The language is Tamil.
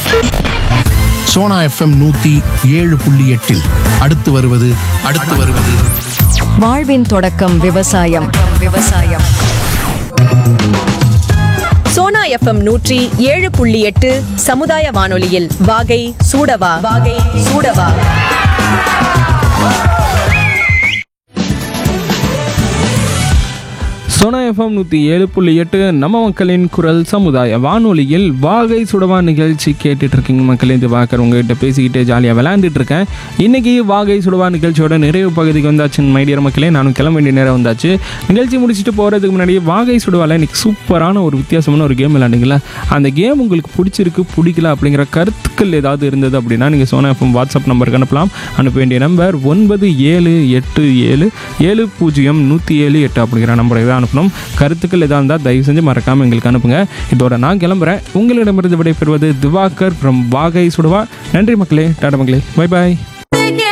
சோனா எஃப்எம் 107.8 அடுத்து வருவது வாழ்வின் தொடக்கம் விவசாயம். சோனா எஃப்எம் 107.8 சமுதாய வானொலியில் வாகை சூடவா. சோனா எஃப்எம் 107.8 நம்ம மக்களின் குரல் சமுதாய வானொலியில் வாகை சுடவா நிகழ்ச்சி கேட்டுட்டு இருக்கீங்க மக்களே. இது பார்க்குற உங்ககிட்ட பேசிக்கிட்டே ஜாலியாக விளையாண்டுட்டு இருக்கேன். இன்றைக்கி வாகை சுடவா நிகழ்ச்சியோட நிறைவு பகுதிக்கு வந்தாச்சு மைடியர் மக்களே. நானும் கிளம்ப வேண்டிய நேரம் வந்தாச்சு. நிகழ்ச்சி முடிச்சுட்டு போகிறதுக்கு முன்னாடி வாகை சுடவாவில் இன்றைக்கி சூப்பரான ஒரு வித்தியாசமான ஒரு கேம் விளையாண்டிங்களா? அந்த கேம் உங்களுக்கு பிடிச்சிருக்கு பிடிக்கல அப்படிங்கிற கருத்துக்கள் ஏதாவது இருந்தது அப்படின்னா நீங்கள் சோனா எஃப்எம் வாட்ஸ்அப் நம்பருக்கு அனுப்பலாம். அனுப்ப வேண்டிய நம்பர் 9787700178 அப்படிங்கிற நம்பரை தான் அனுப்பணும். கருத்துக்கள் எதாக இருந்தால் தயவு செஞ்சு மறக்காமல் எங்களுக்கு அனுப்புங்க. இதோட நான் கிளம்புறேன். உங்களிடமிருந்து விடைபெறுவது திவாகர் ஃப்ரம் வாகை சுடவா. நன்றி மக்களே. டாடா மக்களே. Bye bye.